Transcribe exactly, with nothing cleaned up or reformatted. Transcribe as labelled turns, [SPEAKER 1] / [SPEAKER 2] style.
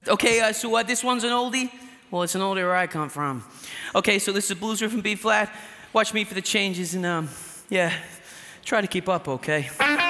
[SPEAKER 1] Okay, uh, so uh, this one's an oldie? Well, it's an oldie where I come from. Okay, so this is a blues riff in B flat. Watch me for the changes and, um, yeah, try to keep up, okay?